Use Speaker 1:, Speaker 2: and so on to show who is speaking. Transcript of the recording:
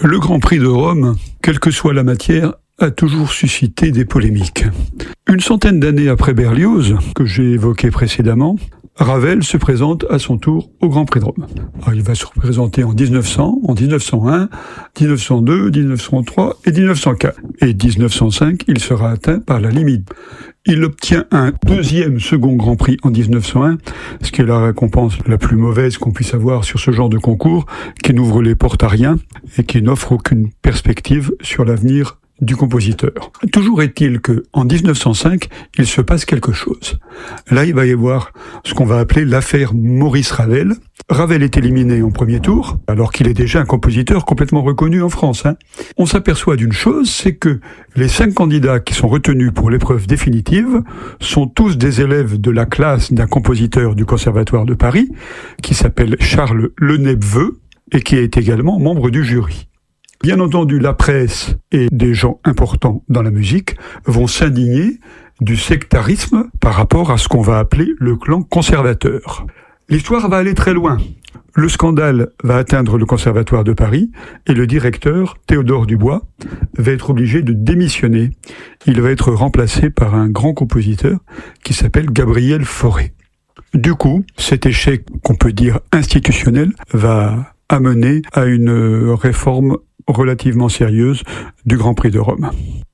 Speaker 1: Le Grand Prix de Rome, quelle que soit la matière, a toujours suscité des polémiques. Une centaine d'années après Berlioz, que j'ai évoqué précédemment, Ravel se présente à son tour au Grand Prix de Rome. Alors, il va se représenter en 1900, en 1901, 1902, 1903 et 1904. Et 1905, il sera atteint par la limite. Il obtient un second Grand Prix en 1901, ce qui est la récompense la plus mauvaise qu'on puisse avoir sur ce genre de concours, qui n'ouvre les portes à rien et qui n'offre aucune perspective sur l'avenir du compositeur. Toujours est-il que, en 1905, il se passe quelque chose. Là, il va y avoir ce qu'on va appeler l'affaire Maurice Ravel. Ravel est éliminé en premier tour, alors qu'il est déjà un compositeur complètement reconnu en France. On s'aperçoit d'une chose, c'est que les 5 candidats qui sont retenus pour l'épreuve définitive sont tous des élèves de la classe d'un compositeur du Conservatoire de Paris, qui s'appelle Charles Lenepveu, et qui est également membre du jury. Bien entendu, la presse et des gens importants dans la musique vont s'indigner du sectarisme par rapport à ce qu'on va appeler le clan conservateur. L'histoire va aller très loin. Le scandale va atteindre le Conservatoire de Paris et le directeur, Théodore Dubois, va être obligé de démissionner. Il va être remplacé par un grand compositeur qui s'appelle Gabriel Fauré. Du coup, cet échec qu'on peut dire institutionnel va amener à une réforme relativement sérieuse du Grand Prix de Rome.